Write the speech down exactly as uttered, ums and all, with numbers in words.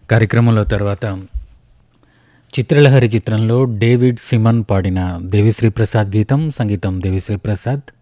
కార్యక్రమంలో తర్వాత చిత్రలహరి చిత్రంలో డేవిడ్ సిమన్ పాడిన దేవిశ్రీ ప్రసాద్ గీతం, సంగీతం దేవిశ్రీ ప్రసాద్.